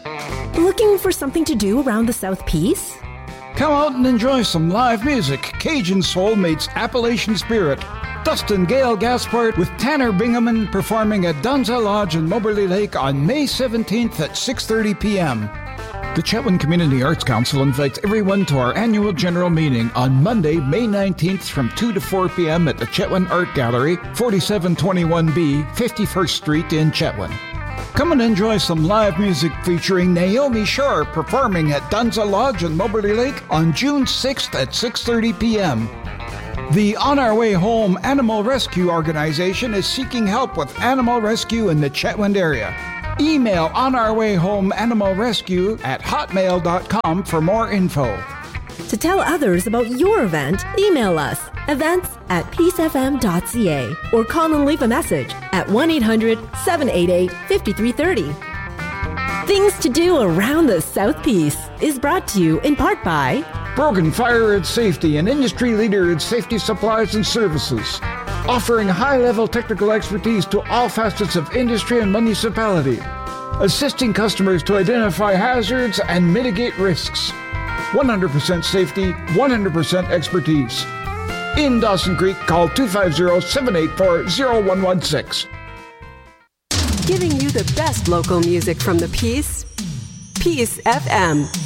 Looking for something to do around the South Peace? Come out and enjoy some live music. Cajun Soul meets Appalachian Spirit. Dustin Gale Gaspard with Tanner Bingaman performing at Dunza Lodge in Moberly Lake on May 17th at 6:30 p.m. The Chetwynd Community Arts Council invites everyone to our annual general meeting on Monday, May 19th from 2 to 4 p.m. at the Chetwynd Art Gallery, 4721B, 51st Street in Chetwynd. Come and enjoy some live music featuring Naomi Shore performing at Dunza Lodge in Moberly Lake on June 6th at 6:30 p.m. The On Our Way Home Animal Rescue Organization is seeking help with animal rescue in the Chetwynd area. Email onourwayhomeanimalrescue@hotmail.com for more info. To tell others about your event, email us events@peacefm.ca or call and leave a message at 1-800-788-5330. Things to do around the South Peace is brought to you in part by Brogan Fire and Safety, an industry leader in safety supplies and services, offering high-level technical expertise to all facets of industry and municipality, assisting customers to identify hazards and mitigate risks. 100% safety, 100% expertise. In Dawson Creek, call 250-784-0116. Giving you the best local music from the Peace, Peace FM.